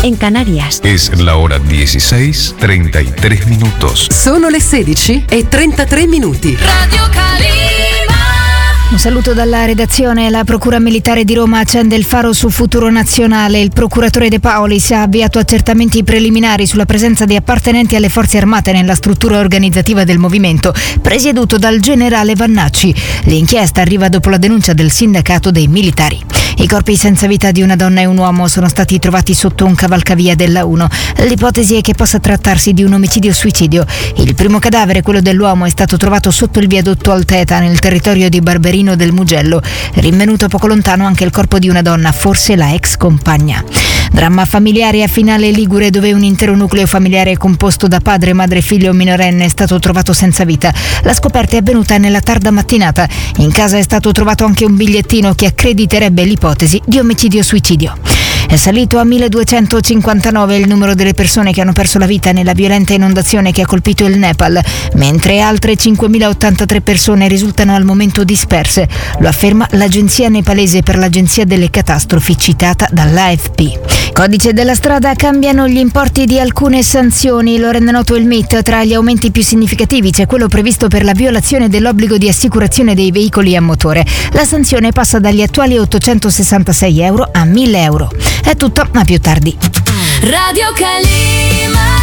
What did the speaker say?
en Canarias. Es la hora 16:33 minutos. Sono le 16:33 minuti. Radio Calima. Un saluto dalla redazione. La Procura Militare di Roma accende il faro su Futuro Nazionale. Il procuratore De Paolis ha avviato accertamenti preliminari sulla presenza di appartenenti alle forze armate nella struttura organizzativa del movimento, presieduto dal generale Vannacci. L'inchiesta arriva dopo la denuncia del sindacato dei militari. I corpi senza vita di una donna e un uomo sono stati trovati sotto un cavalcavia della 1. L'ipotesi è che possa trattarsi di un omicidio-suicidio. Il primo cadavere, quello dell'uomo, è stato trovato sotto il viadotto Alteta, nel territorio di Barberino del Mugello. Rinvenuto poco lontano anche il corpo di una donna, forse la ex compagna. Dramma familiare a Finale Ligure, dove un intero nucleo familiare composto da padre, madre e figlio minorenne è stato trovato senza vita. La scoperta è avvenuta nella tarda mattinata. In casa è stato trovato anche un bigliettino che accrediterebbe l'ipotesi di omicidio-suicidio. È salito a 1259 il numero delle persone che hanno perso la vita nella violenta inondazione che ha colpito il Nepal, mentre altre 5083 persone risultano al momento disperse. Lo afferma l'agenzia nepalese per l'agenzia delle catastrofi citata dall'AFP. Codice della strada: cambiano gli importi di alcune sanzioni, lo rende noto il MIT. Tra gli aumenti più significativi c'è quello previsto per la violazione dell'obbligo di assicurazione dei veicoli a motore. La sanzione passa dagli attuali 866 euro a 1.000 euro. È tutto, a più tardi. Radio Calima.